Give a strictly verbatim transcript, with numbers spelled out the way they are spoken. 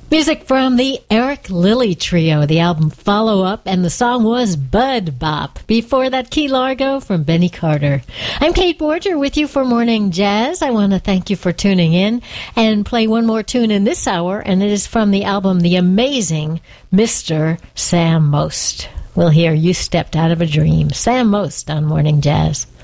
Music from the Eric Lilly Trio, the album Follow Up, and the song was Bud Bop. Before that, Key Largo from Benny Carter. I'm Kate Borger with you for Morning Jazz. I want to thank you for tuning in and play one more tune in this hour, and it is from the album The Amazing Mister Sam Most. We'll hear You Stepped Out of a Dream. Sam Most on Morning Jazz.